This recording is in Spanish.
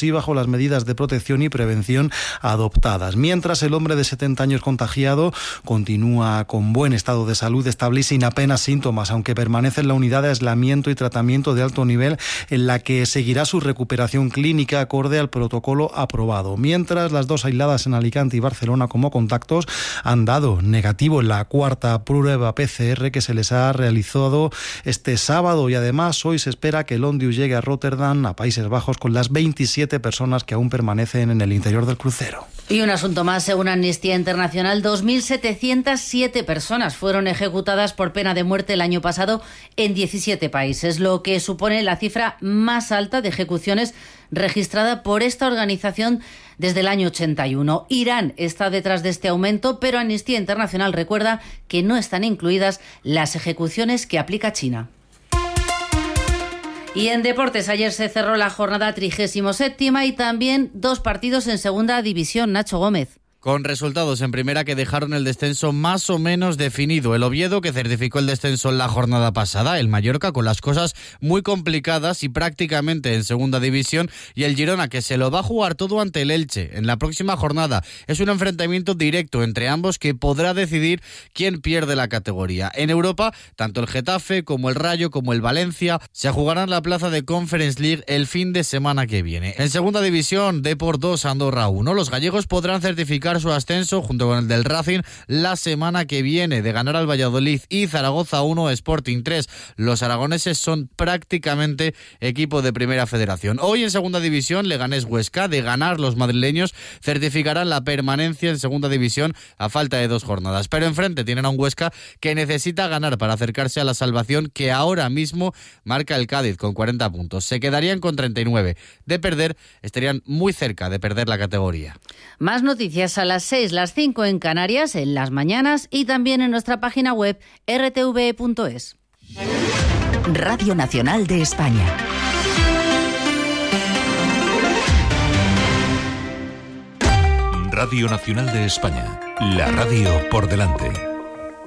sí bajo las medidas de protección y prevención adoptadas. Mientras el hombre de 70 años contagiado continúa con buen estado de salud estable y sin apenas síntomas, aunque permanece en la unidad de aislamiento y tratamiento de alto nivel en la que seguirá su recuperación clínica acorde al protocolo aprobado. Mientras las dos aisladas en Alicante y Barcelona como contactos han dado negativo en la cuarta prueba PCR que se les ha realizado este sábado, y además hoy se espera que el Ondius llegue a Rotterdam, a Países Bajos, con las 27 personas que aún permanecen en el interior del crucero. Y un asunto más, según Amnistía Internacional, 2.707 personas fueron ejecutadas por pena de muerte el año pasado en 17 países, lo que supone la cifra más alta de ejecuciones registrada por esta organización desde el año 81. Irán está detrás de este aumento, pero Amnistía Internacional recuerda que no están incluidas las ejecuciones que aplica China. Y en deportes, ayer se cerró la jornada 37ª y también 2 partidos en segunda división. Nacho Gómez. Con resultados en primera que dejaron el descenso más o menos definido. El Oviedo, que certificó el descenso en la jornada pasada, el Mallorca con las cosas muy complicadas y prácticamente en segunda división, y el Girona, que se lo va a jugar todo ante el Elche en la próxima jornada. Es un enfrentamiento directo entre ambos que podrá decidir quién pierde la categoría. En Europa, tanto el Getafe como el Rayo como el Valencia se jugarán la plaza de Conference League el fin de semana que viene. En segunda división, Depor 2, Andorra 1. Los gallegos podrán certificar su ascenso junto con el del Racing la semana que viene. De ganar al Valladolid y Zaragoza 1, Sporting 3. Los aragoneses son prácticamente equipo de primera federación. Hoy en segunda división, Leganés Huesca. De ganar, los madrileños certificarán la permanencia en segunda división a falta de 2 jornadas. Pero enfrente tienen a un Huesca que necesita ganar para acercarse a la salvación, que ahora mismo marca el Cádiz con 40 puntos. Se quedarían con 39. De perder, estarían muy cerca de perder la categoría. Más noticias a las 6, las 5 en Canarias, en las mañanas, y también en nuestra página web rtve.es. Radio Nacional de España. Radio Nacional de España. La radio por delante.